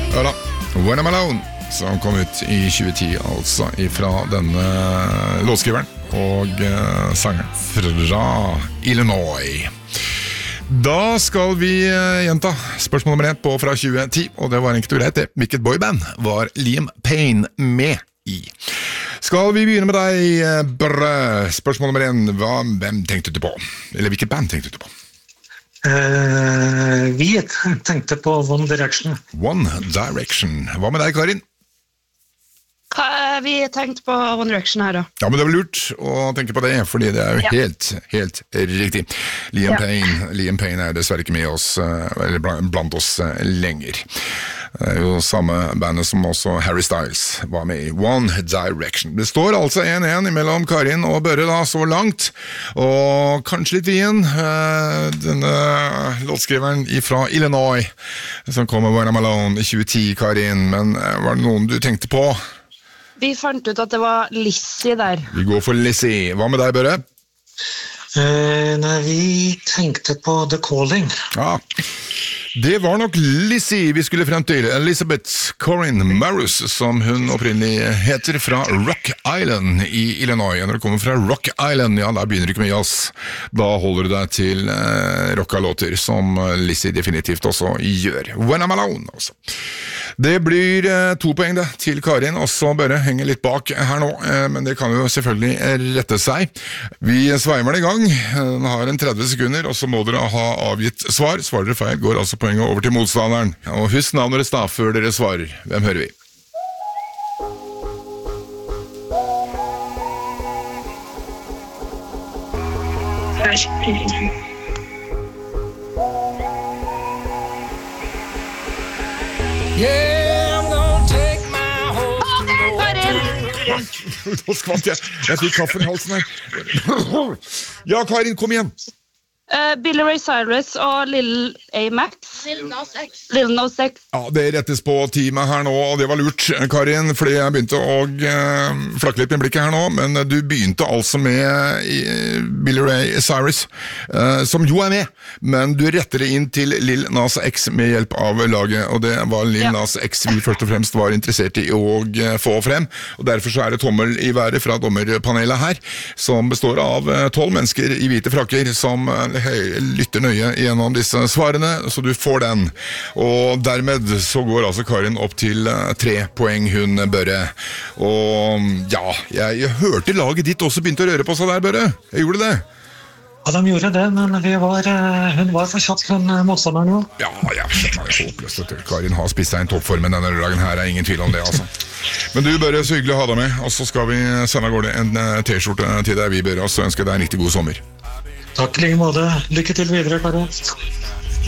Ja da, When I'm Alone, som kom ut i 2010, altså ifra denne låtskriveren og sangeren fra Illinois. Da skal vi gjenta spørsmål nummer 1 på fra 2010, og det var enkelt og greit det. Hvilket boyband var Liam Payne med i? Skal vi begynne med deg, Børre? Spørsmål nummer 1, hvem tenkte du på? Eller hvilket band tenkte du på? Vi tenkte på One Direction. One Direction. Hva med deg, Karin? Vi tenkte på One Direction her da. Ja, men det var lurt å tenke på det, fordi det er jo helt riktig. Liam Payne er dessverre ikke med oss, eller blant oss lenger. Det er jo samme bandet som også Harry Styles var med i, One Direction. Det står altså 1-1 mellom Karin og Børre da, så langt, og kanskje litt vien, denne låtskriveren fra Illinois, som kom med When I'm Alone i 2010, Karin, men var det noen du tenkte på? Vi fant ut at det var Lizzie der. Vi går for Lizzie. Hva med deg, Børre? Nei, vi tenkte på The Calling. Ja, det var nok Lizzie vi skulle frem til. Elizabeth Corinne Marus, som hun opprinnelig heter, fra Rock Island i Illinois. Når du kommer fra Rock Island, ja, da begynner du ikke med jazz. Da holder du deg til rocka-låter, som Lizzie definitivt også gjør. When I'm Alone, altså. Det blir 2 poeng det, til Karin, og så bare henge litt bak her nå, men det kan jo selvfølgelig rette seg. Vi sveimer det i gang, den har en 30 sekunder, og så må dere ha avgitt svar. Svarer dere feil, går altså poenget over til motstanderen. Og husk navnet deres da, før dere svarer. Hvem hører vi? Nå skvatt jeg. Jeg fikk kaffen i halsen her. Ja, Karin, kom igjen. Billy Ray Cyrus og Lil A-Max. Lil Nas X. Ja, det rettes på teamet her nå, og det var lurt, Karin, fordi jeg begynte å flakke litt med blikket her nå, men du begynte altså med Billy Ray Cyrus, som jo er med, men du retter det inn til Lil Nas X med hjelp av laget, og det var Lil Nas X vi først og fremst var interessert i å få frem, og derfor så er det tommel i været fra dommerpanelet her, som består av 12 mennesker i hvite frakker, som lytter nøye gjennom disse svarene, så du får den. Og dermed så går altså Karin opp til 3 poeng, hun, Børre. Og ja, jeg hørte laget ditt også begynte å røre på seg der, Børre. Jeg gjorde det. Ja, de gjorde det, men hun var for kjapt den motstanderen nå. Ja, jeg skjønner det håpløst. Karin har spist seg en toppformen denne dagen her, er ingen tvil om det, altså. Men du, Børre, så hyggelig å ha deg med, og så skal vi sende av gårde en t-skjorte til deg, vi, Børre, og så ønsker jeg deg en riktig god sommer. Takk i like måte. Lykke til videre, Karin.